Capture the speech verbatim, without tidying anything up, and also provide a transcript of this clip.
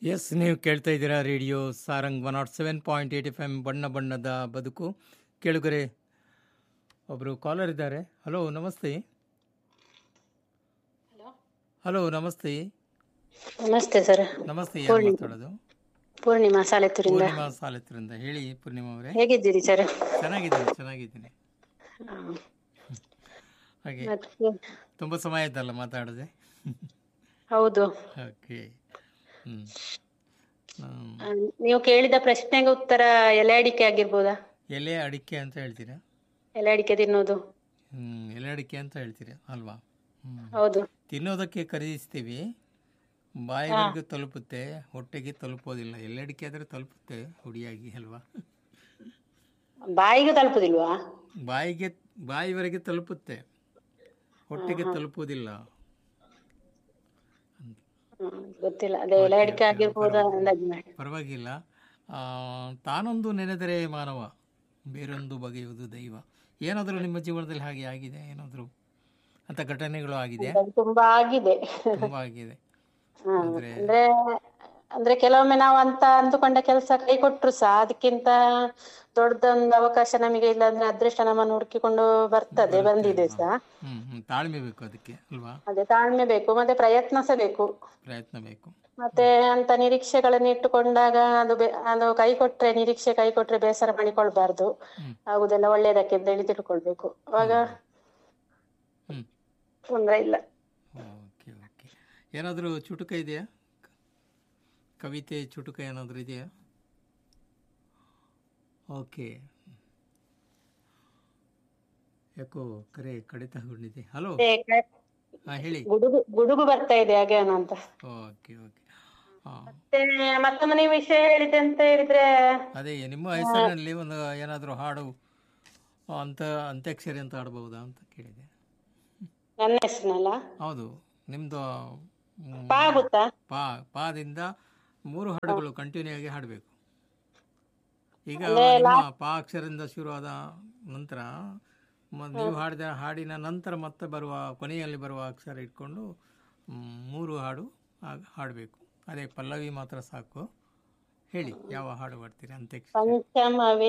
S, ನೀವು ಕೇಳ್ತಾ ಇದ್ದೀರಾ radio Sarang one not seven point eight F M ಬಣ್ಣ ಬಣ್ಣದ ಬದುಕು. ಕೇಳುಗರೆ, ಒಬ್ಬರು ಕಾಲರ್ ಇದ್ದಾರೆ. ಹಲೋ, ನಮಸ್ತೆ. ಹಲೋ, ನಮಸ್ತೆ. ನಮಸ್ತೆ ಸರ್. ನಮಸ್ತೆ, ಯಾರು ಮಾತಾಡೋದು? ಪೂರ್ಣಿಮಾ ಸಾಲೆತ್ತೂರಿಂದ. ಪೂರ್ಣಿಮಾ ಸಾಲೆತ್ತೂರಿಂದ. ಹೇಳಿ ಪೂರ್ಣಿಮಾ ಅವರೇ. ಹೇಗಿದ್ದೀರಿ ಸರ್? ಚೆನ್ನಾಗಿದ್ದೀನಿ ಚೆನ್ನಾಗಿದ್ದೀನಿ ಹಾಗೆ ತುಂಬ ಸಮಯ ಆಯ್ತಲ್ಲ ಮಾತಾಡದೆ. ಹೌದು. ಓಕೆ. ಹ್ಞೂ ನೀವು ಕೇಳಿದ ಪ್ರಶ್ನೆಗೆ ಉತ್ತರ ಎಲೆ ಅಡಿಕೆ ಆಗಿರ್ಬೋದಾ? ಎಲೆ ಅಡಿಕೆ ಅಂತ ಹೇಳ್ತೀರಾ? ಎಲೆ ಅಡಿಕೆ ತಿನ್ನೋದು. ಹ್ಮ್ ಎಲೆ ಅಡಿಕೆ ಅಂತ ಹೇಳ್ತೀರಾ ಅಲ್ವಾ? ಹ್ಮ್ ಹೌದು. ತಿನ್ನೋದಕ್ಕೆ ಖರೀದಿಸ್ತೀವಿ, ಬಾಯಿವರೆಗೂ ತಲುಪುತ್ತೆ, ಹೊಟ್ಟೆಗೆ ತಲುಪೋದಿಲ್ಲ. ಎಲೆ ಅಡಿಕೆ ಆದರೆ ತಲುಪುತ್ತೆ ಹುಡಿಯಾಗಿ ಅಲ್ವಾ? ಬಾಯಿಗೆ ತಲುಪುದಿಲ್ವಾ? ಬಾಯಿಗೆ ಬಾಯಿವರೆಗೆ ತಲುಪುತ್ತೆ, ಹೊಟ್ಟೆಗೆ ತಲುಪುವುದಿಲ್ಲ. ಗೊತ್ತಿಲ್ಲ, ಅದೇ ಎಲೆ ಅಡಿಕೆ ಆಗಿರ್ಬೋದಾ ಅಂದಾಜು ಮಾಡಿ. ಪರವಾಗಿಲ್ಲ. ಆ, ತಾನೊಂದು ನೆನೆದರೆ ಮಾನವ, ಬೇರೊಂದು ಬಗೆಯುವುದು ದೈವ. ಏನಾದರೂ ನಿಮ್ಮ ಜೀವನದಲ್ಲಿ ಹಾಗೆ ಆಗಿದೆ? ಏನಾದರೂ ಅಂತ ಘಟನೆಗಳು ಆಗಿದೆ? ತುಂಬಾ ಆಗಿದೆ. ತುಂಬಾ ಆಗಿದೆ. ಅಂದ್ರೆ ಅಂದ್ರೆ ಕೆಲವೊಮ್ಮೆ ನಾವು ಅಂತ ಅಂದುಕೊಂಡ ಕೆಲಸ ಕೈ ಕೊಟ್ರು ಸಹ ಅದಕ್ಕಿಂತ ದೊಡ್ಡದೊಂದು ಅವಕಾಶ ನಮಗೆ ಇಲ್ಲ ಅಂದ್ರೆ ಅದೃಷ್ಟ ನಮ್ಮನ್ನು ಹುಡುಕಿಕೊಂಡು ಬರ್ತದೆ, ಬಂದಿದೆ ಸಹ. ಹ್ಮ್ ಹ್ಮ್ ತಾಳ್ಮೆ ಬೇಕು ಅದಕ್ಕೆ ಅಲ್ವಾ? ಅದೇ, ತಾಳ್ಮೆ ಬೇಕು, ಮತ್ತೆ ಪ್ರಯತ್ನ ಸಹ ಬೇಕು. ಪ್ರಯತ್ನ ಬೇಕು. ಮತ್ತೆ ಅಂತ ನಿರೀಕ್ಷೆಗಳನ್ನು ಇಟ್ಟುಕೊಂಡಾಗ ಅದು ಬೆ- ಅದು ಕೈ ಕೊಟ್ರೆ, ನಿರೀಕ್ಷೆ ಕೈ ಕೊಟ್ರೆ ಬೇಸರ ಮಾಡಿಕೊಳ್ಬಾರ್ದು. ಆಗುದೆಲ್ಲ ಒಳ್ಳೇದಕ್ಕೆ ಅಂತ ಹೇಳಿ ತಿಳ್ಕೊಳ್ಬೇಕು. ಅವಾಗ ಹ್ಮ್ ತೊಂದ್ರೆ ಇಲ್ಲ. Okay okay. ಏನಾದರೂ ಚುಟುಕ ಇದೆಯಾ? ಕವಿತೆ ಚುಟುಕ ಏನಾದರೂ ಇದೆಯಾ? ಓಕೆ. ಯಾಕೋ ಕರೆ ಕಡಿತಗೊಂಡಿದೆ. ಹಲೋ, ಹಾಂ ಹೇಳಿ. ಗುಡುಗು ಗುಡುಗು ಬರ್ತಾ ಇದೆ ಹಾಗೆ ಅಂತ. Okay okay. ಹಾಂ, ಮತ್ತೆ ಮತ್ತೊಂದು ನೀವು ವಿಷಯ ಹೇಳಿದೆ ಅಂತ ಹೇಳಿದ್ರೆ, ಅದೇ ನಿಮ್ಮ ಹೆಸರಿನಲ್ಲಿ ಒಂದು ಏನಾದರೂ ಹಾಡು ಅಂತ ಅಂತ್ಯಾಕ್ಷರಿ ಅಂತ ಆಡಬಹುದಾ ಅಂತ ಕೇಳಿದೆ. ನನ್ನ ಹೆಸರಿನಲ್ಲ? ಹೌದು, ನಿಮ್ಮದು ಪಾ ಗೊತ್ತಾ? ಪಾ ಪಾದಿಂದ ಮೂರು ಹಾಡುಗಳು ಕಂಟಿನ್ಯೂ ಆಗಿ ಹಾಡಬೇಕು. ಈಗ ನಿಮ್ಮ ಪಾ ಅಕ್ಷರದಿಂದ ಶುರುವಾದ ನಂತರ ಮ- ನೀವು ಹಾಡಿದ ಹಾಡಿನ ನಂತರ ಮತ್ತೆ ಬರುವ ಕೊನೆಯಲ್ಲಿ ಬರುವ ಅಕ್ಷರ ಇಟ್ಕೊಂಡು ಮ್, ಮೂರು ಹಾಡು ಆಗ ಹಾಡಬೇಕು. ಅದೇ ಪಲ್ಲವಿ ಮಾತ್ರ ಸಾಕು. ಹೇಳಿ, ಯಾವ ಹಾಡು ಬರ್ತೀರಿ ಅಂತ್ಯಕ್ಷರಿ? ಪಂಚಮವೇ